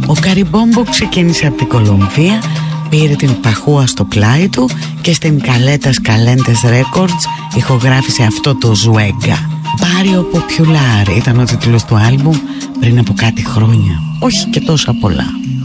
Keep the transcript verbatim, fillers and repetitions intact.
Ο Καριμπόμπο ξεκίνησε από την Κολομβία, πήρε την παχούα στο πλάι του και στην Καλέτας Καλέντες Records ηχογράφησε αυτό το Ζουέγκα. Barrio Popular ήταν ο τίτλος του άλμπουμ πριν από κάτι χρόνια, όχι και τόσα πολλά.